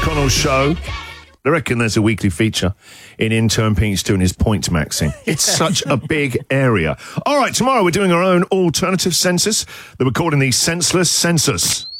Connell Show. I reckon there's a weekly feature in Intern Pete's doing his points maxing. It's such a big area. All right, tomorrow we're doing our own alternative census that we're calling the Senseless Census.